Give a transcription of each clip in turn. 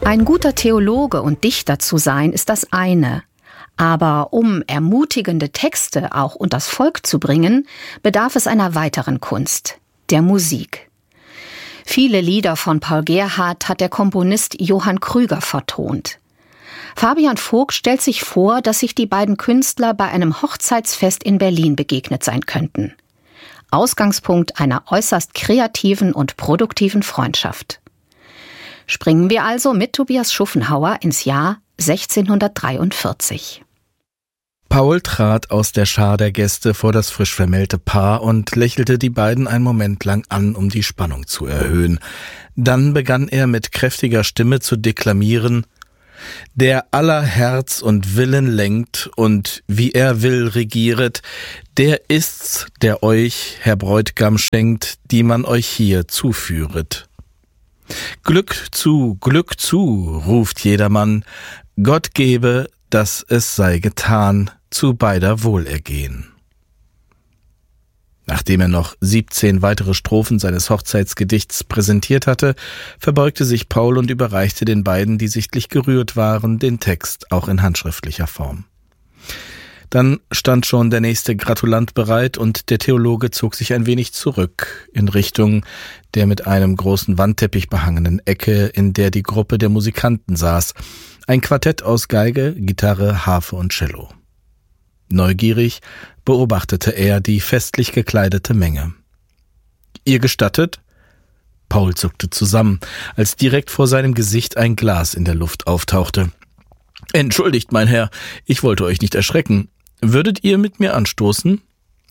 Ein guter Theologe und Dichter zu sein, ist das eine. Aber um ermutigende Texte auch unters Volk zu bringen, bedarf es einer weiteren Kunst, der Musik. Viele Lieder von Paul Gerhardt hat der Komponist Johann Krüger vertont. Fabian Vogt stellt sich vor, dass sich die beiden Künstler bei einem Hochzeitsfest in Berlin begegnet sein könnten. Ausgangspunkt einer äußerst kreativen und produktiven Freundschaft. Springen wir also mit Tobias Schuffenhauer ins Jahr 1643. Paul trat aus der Schar der Gäste vor das frisch vermählte Paar und lächelte die beiden einen Moment lang an, um die Spannung zu erhöhen. Dann begann er mit kräftiger Stimme zu deklamieren: Der aller Herz und Willen lenkt und wie er will regieret, der ist's, der euch, Herr Bräutigam, schenkt, die man euch hier zuführet. Glück zu, ruft jedermann, Gott gebe, dass es sei getan, zu beider Wohlergehen. Nachdem er noch 17 weitere Strophen seines Hochzeitsgedichts präsentiert hatte, verbeugte sich Paul und überreichte den beiden, die sichtlich gerührt waren, den Text auch in handschriftlicher Form. Dann stand schon der nächste Gratulant bereit und der Theologe zog sich ein wenig zurück in Richtung der mit einem großen Wandteppich behangenen Ecke, in der die Gruppe der Musikanten saß. Ein Quartett aus Geige, Gitarre, Harfe und Cello. Neugierig beobachtete er die festlich gekleidete Menge. »Ihr gestattet?« Paul zuckte zusammen, als direkt vor seinem Gesicht ein Glas in der Luft auftauchte. »Entschuldigt, mein Herr, ich wollte euch nicht erschrecken. Würdet ihr mit mir anstoßen?«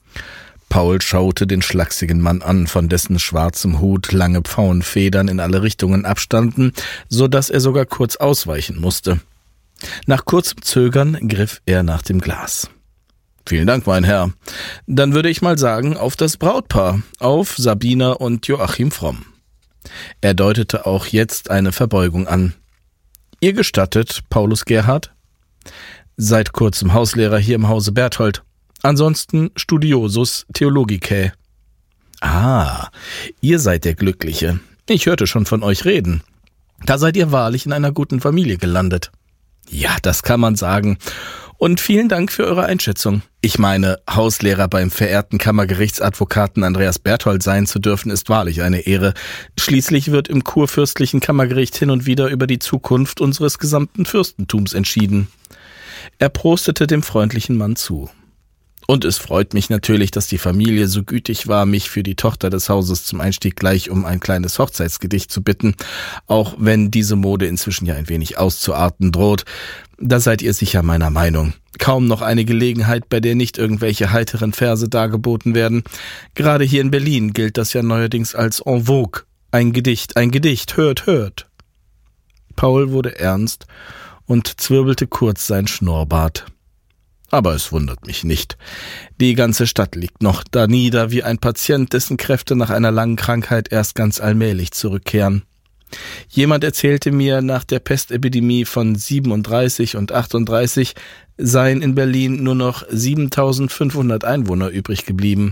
Paul schaute den schlachsigen Mann an, von dessen schwarzem Hut lange Pfauenfedern in alle Richtungen abstanden, so dass er sogar kurz ausweichen musste. Nach kurzem Zögern griff er nach dem Glas. »Vielen Dank, mein Herr. Dann würde ich mal sagen, auf das Brautpaar, auf Sabina und Joachim Fromm.« Er deutete auch jetzt eine Verbeugung an. »Ihr gestattet, Paulus Gerhardt?« »Seit kurzem Hauslehrer hier im Hause Berthold. Ansonsten Studiosus Theologicae.« »Ah, ihr seid der Glückliche. Ich hörte schon von euch reden. Da seid ihr wahrlich in einer guten Familie gelandet.« »Ja, das kann man sagen. Und vielen Dank für eure Einschätzung. Ich meine, Hauslehrer beim verehrten Kammergerichtsadvokaten Andreas Berthold sein zu dürfen, ist wahrlich eine Ehre. Schließlich wird im kurfürstlichen Kammergericht hin und wieder über die Zukunft unseres gesamten Fürstentums entschieden.« Er prostete dem freundlichen Mann zu. »Und es freut mich natürlich, dass die Familie so gütig war, mich für die Tochter des Hauses zum Einstieg gleich um ein kleines Hochzeitsgedicht zu bitten, auch wenn diese Mode inzwischen ja ein wenig auszuarten droht. Da seid ihr sicher meiner Meinung. Kaum noch eine Gelegenheit, bei der nicht irgendwelche heiteren Verse dargeboten werden. Gerade hier in Berlin gilt das ja neuerdings als en vogue. Ein Gedicht, hört, hört.« Paul wurde ernst und zwirbelte kurz sein Schnurrbart. »Aber es wundert mich nicht. Die ganze Stadt liegt noch da nieder wie ein Patient, dessen Kräfte nach einer langen Krankheit erst ganz allmählich zurückkehren. Jemand erzählte mir, nach der Pestepidemie von 37 und 38 seien in Berlin nur noch 7.500 Einwohner übrig geblieben.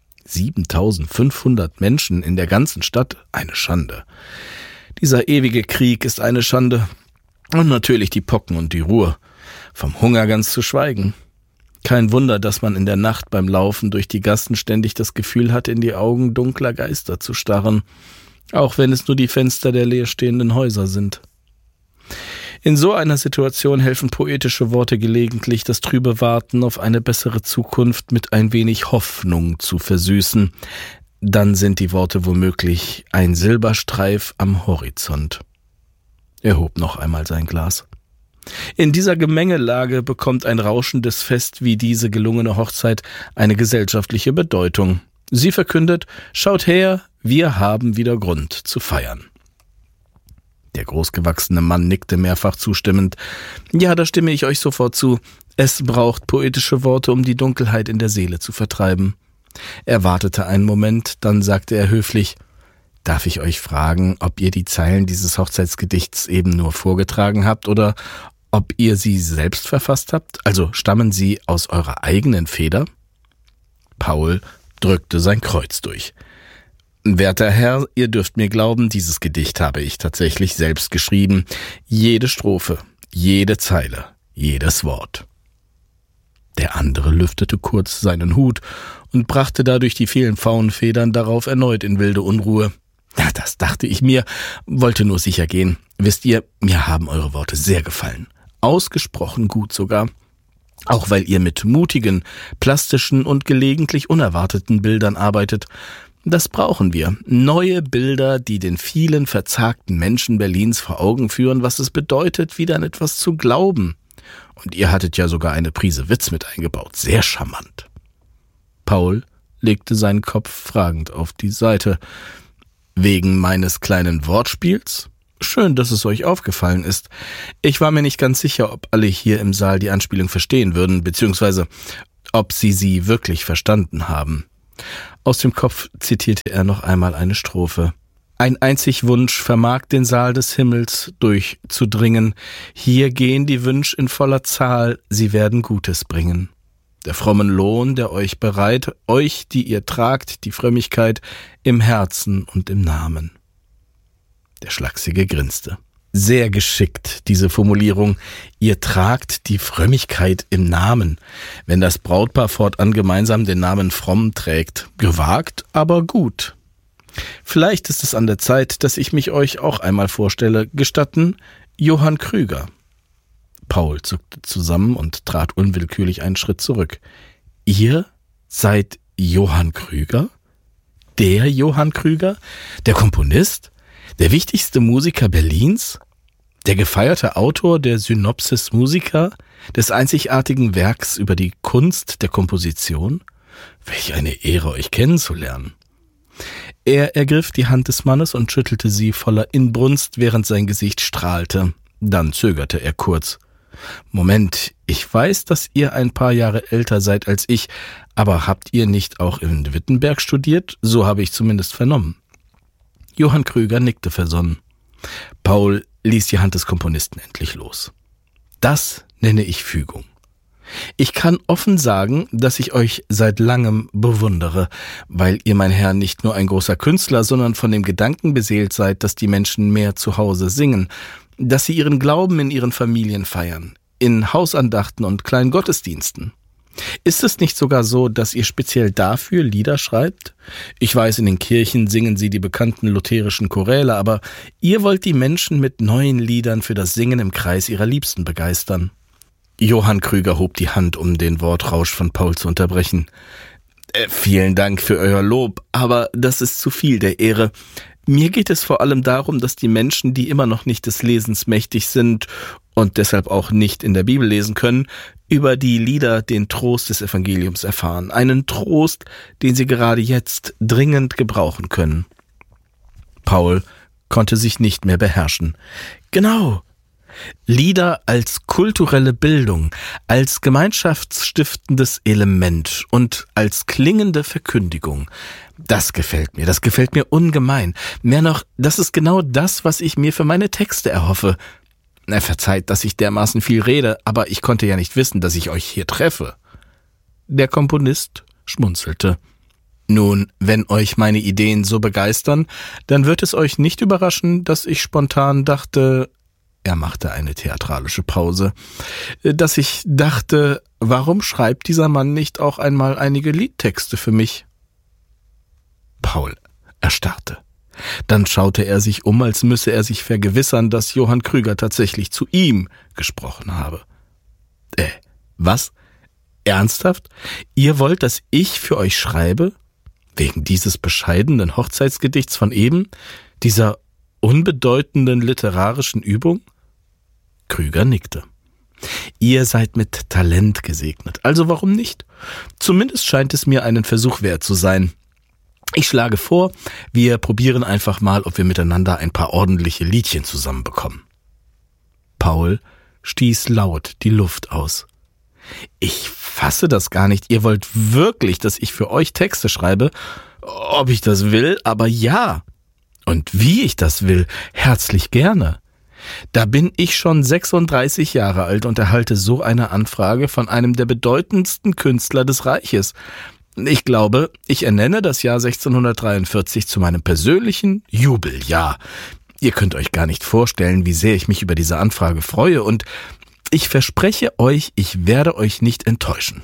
7.500 Menschen in der ganzen Stadt? Eine Schande. Dieser ewige Krieg ist eine Schande. Und natürlich die Pocken und die Ruhr. Vom Hunger ganz zu schweigen. Kein Wunder, dass man in der Nacht beim Laufen durch die Gassen ständig das Gefühl hat, in die Augen dunkler Geister zu starren, auch wenn es nur die Fenster der leerstehenden Häuser sind. In so einer Situation helfen poetische Worte gelegentlich, das trübe Warten auf eine bessere Zukunft mit ein wenig Hoffnung zu versüßen. Dann sind die Worte womöglich ein Silberstreif am Horizont. Er hob noch einmal sein Glas. In dieser Gemengelage bekommt ein rauschendes Fest wie diese gelungene Hochzeit eine gesellschaftliche Bedeutung. Sie verkündet: Schaut her, wir haben wieder Grund zu feiern. Der großgewachsene Mann nickte mehrfach zustimmend. »Ja, da stimme ich euch sofort zu. Es braucht poetische Worte, um die Dunkelheit in der Seele zu vertreiben.« Er wartete einen Moment, dann sagte er höflich: »Darf ich euch fragen, ob ihr die Zeilen dieses Hochzeitsgedichts eben nur vorgetragen habt oder ob ihr sie selbst verfasst habt? Also stammen sie aus eurer eigenen Feder?« Paul drückte sein Kreuz durch. Werter Herr, ihr dürft mir glauben, dieses Gedicht habe ich tatsächlich selbst geschrieben. Jede Strophe, jede Zeile, jedes Wort. Der andere lüftete kurz seinen Hut und brachte dadurch die vielen Pfauenfedern darauf erneut in wilde Unruhe. Na, das dachte ich mir, wollte nur sicher gehen. Wisst ihr, mir haben eure Worte sehr gefallen. Ausgesprochen gut sogar. Auch weil ihr mit mutigen, plastischen und gelegentlich unerwarteten Bildern arbeitet. Das brauchen wir. Neue Bilder, die den vielen verzagten Menschen Berlins vor Augen führen, was es bedeutet, wieder an etwas zu glauben. Und ihr hattet ja sogar eine Prise Witz mit eingebaut. Sehr charmant. Paul legte seinen Kopf fragend auf die Seite. Wegen meines kleinen Wortspiels? Schön, dass es euch aufgefallen ist. Ich war mir nicht ganz sicher, ob alle hier im Saal die Anspielung verstehen würden, beziehungsweise ob sie wirklich verstanden haben. Aus dem Kopf zitierte er noch einmal eine Strophe. Ein einzig Wunsch vermag den Saal des Himmels durchzudringen. Hier gehen die Wünsch in voller Zahl, sie werden Gutes bringen. Der frommen Lohn, der euch bereit, euch, die ihr tragt, die Frömmigkeit im Herzen und im Namen. Der Schlachsige grinste. Sehr geschickt, diese Formulierung. Ihr tragt die Frömmigkeit im Namen. Wenn das Brautpaar fortan gemeinsam den Namen Fromm trägt. Gewagt, aber gut. Vielleicht ist es an der Zeit, dass ich mich euch auch einmal vorstelle. Gestatten, Johann Krüger. Paul zuckte zusammen und trat unwillkürlich einen Schritt zurück. Ihr seid Johann Krüger? Der Johann Krüger? Der Komponist? Der wichtigste Musiker Berlins? Der gefeierte Autor der Synopsis Musica, des einzigartigen Werks über die Kunst der Komposition? Welch eine Ehre, euch kennenzulernen. Er ergriff die Hand des Mannes und schüttelte sie voller Inbrunst, während sein Gesicht strahlte. Dann zögerte er kurz. Moment, ich weiß, dass ihr ein paar Jahre älter seid als ich, aber habt ihr nicht auch in Wittenberg studiert? So habe ich zumindest vernommen. Johann Krüger nickte versonnen. Paul ließ die Hand des Komponisten endlich los. Das nenne ich Fügung. Ich kann offen sagen, dass ich euch seit langem bewundere, weil ihr, mein Herr, nicht nur ein großer Künstler, sondern von dem Gedanken beseelt seid, dass die Menschen mehr zu Hause singen, dass sie ihren Glauben in ihren Familien feiern, in Hausandachten und kleinen Gottesdiensten. Ist es nicht sogar so, dass ihr speziell dafür Lieder schreibt? Ich weiß, in den Kirchen singen sie die bekannten lutherischen Choräle, aber ihr wollt die Menschen mit neuen Liedern für das Singen im Kreis ihrer Liebsten begeistern. Johann Krüger hob die Hand, um den Wortrausch von Paul zu unterbrechen. Vielen Dank für euer Lob, aber das ist zu viel der Ehre. Mir geht es vor allem darum, dass die Menschen, die immer noch nicht des Lesens mächtig sind und deshalb auch nicht in der Bibel lesen können, über die Lieder den Trost des Evangeliums erfahren. Einen Trost, den sie gerade jetzt dringend gebrauchen können. Paul konnte sich nicht mehr beherrschen. Genau. Lieder als kulturelle Bildung, als gemeinschaftsstiftendes Element und als klingende Verkündigung. Das gefällt mir ungemein. Mehr noch, das ist genau das, was ich mir für meine Texte erhoffe. Verzeiht, dass ich dermaßen viel rede, aber ich konnte ja nicht wissen, dass ich euch hier treffe. Der Komponist schmunzelte. Nun, wenn euch meine Ideen so begeistern, dann wird es euch nicht überraschen, dass ich spontan dachte, er machte eine theatralische Pause, dass ich dachte, warum schreibt dieser Mann nicht auch einmal einige Liedtexte für mich? Paul erstarrte. Dann schaute er sich um, als müsse er sich vergewissern, dass Johann Krüger tatsächlich zu ihm gesprochen habe. Was? Ernsthaft? Ihr wollt, dass ich für euch schreibe? Wegen dieses bescheidenen Hochzeitsgedichts von eben? Dieser unbedeutenden literarischen Übung? Krüger nickte. Ihr seid mit Talent gesegnet, also warum nicht? Zumindest scheint es mir einen Versuch wert zu sein. Ich schlage vor, wir probieren einfach mal, ob wir miteinander ein paar ordentliche Liedchen zusammenbekommen. Paul stieß laut die Luft aus. Ich fasse das gar nicht. Ihr wollt wirklich, dass ich für euch Texte schreibe? Ob ich das will? Aber ja. Und wie ich das will? Herzlich gerne. Da bin ich schon 36 Jahre alt und erhalte so eine Anfrage von einem der bedeutendsten Künstler des Reiches. Ich glaube, ich ernenne das Jahr 1643 zu meinem persönlichen Jubeljahr. Ihr könnt euch gar nicht vorstellen, wie sehr ich mich über diese Anfrage freue, und ich verspreche euch, ich werde euch nicht enttäuschen.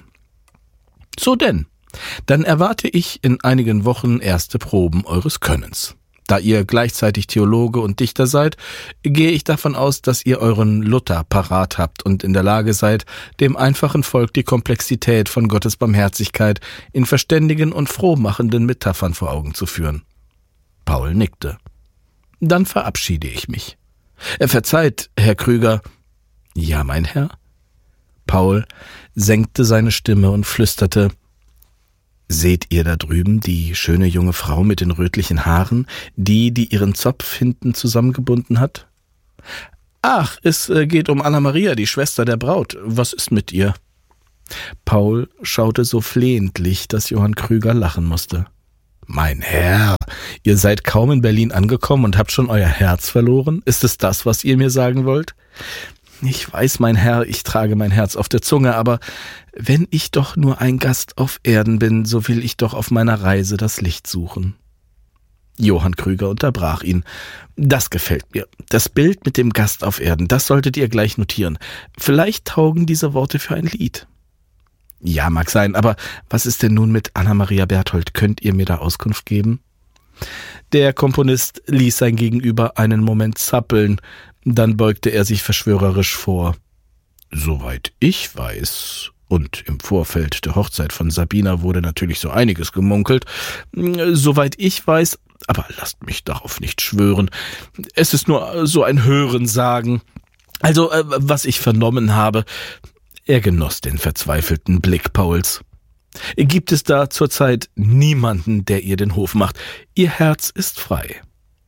So denn, dann erwarte ich in einigen Wochen erste Proben eures Könnens. Da ihr gleichzeitig Theologe und Dichter seid, gehe ich davon aus, dass ihr euren Luther parat habt und in der Lage seid, dem einfachen Volk die Komplexität von Gottes Barmherzigkeit in verständigen und frohmachenden Metaphern vor Augen zu führen. Paul nickte. Dann verabschiede ich mich. Verzeiht, Herr Krüger. Ja, mein Herr? Paul senkte seine Stimme und flüsterte: Seht ihr da drüben die schöne junge Frau mit den rötlichen Haaren, die ihren Zopf hinten zusammengebunden hat? Ach, es geht um Anna Maria, die Schwester der Braut. Was ist mit ihr? Paul schaute so flehentlich, dass Johann Krüger lachen musste. Mein Herr, ihr seid kaum in Berlin angekommen und habt schon euer Herz verloren? Ist es das, was ihr mir sagen wollt? Ich weiß, mein Herr, ich trage mein Herz auf der Zunge, aber wenn ich doch nur ein Gast auf Erden bin, so will ich doch auf meiner Reise das Licht suchen. Johann Krüger unterbrach ihn. Das gefällt mir. Das Bild mit dem Gast auf Erden, das solltet ihr gleich notieren. Vielleicht taugen diese Worte für ein Lied. Ja, mag sein, aber was ist denn nun mit Anna Maria Berthold? Könnt ihr mir da Auskunft geben? Der Komponist ließ sein Gegenüber einen Moment zappeln, dann beugte er sich verschwörerisch vor. Soweit ich weiß, und im Vorfeld der Hochzeit von Sabina wurde natürlich so einiges gemunkelt, soweit ich weiß, aber lasst mich darauf nicht schwören, es ist nur so ein Hörensagen. Also, was ich vernommen habe. Er genoss den verzweifelten Blick Pauls. Gibt es da zurzeit niemanden, der ihr den Hof macht? Ihr Herz ist frei.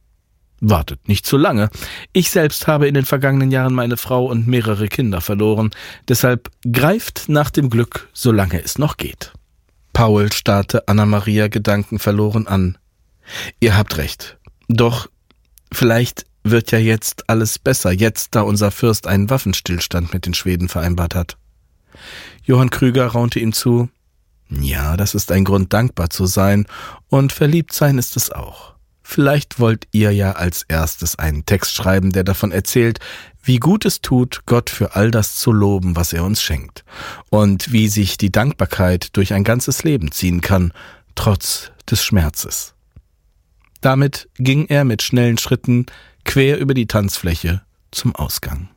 Wartet nicht zu lange. Ich selbst habe in den vergangenen Jahren meine Frau und mehrere Kinder verloren. Deshalb greift nach dem Glück, solange es noch geht. Paul starrte Anna Maria gedankenverloren an. Ihr habt recht. Doch vielleicht wird ja jetzt alles besser, jetzt da unser Fürst einen Waffenstillstand mit den Schweden vereinbart hat. Johann Krüger raunte ihm zu. Ja, das ist ein Grund, dankbar zu sein, und verliebt sein ist es auch. Vielleicht wollt ihr ja als erstes einen Text schreiben, der davon erzählt, wie gut es tut, Gott für all das zu loben, was er uns schenkt, und wie sich die Dankbarkeit durch ein ganzes Leben ziehen kann, trotz des Schmerzes. Damit ging er mit schnellen Schritten quer über die Tanzfläche zum Ausgang.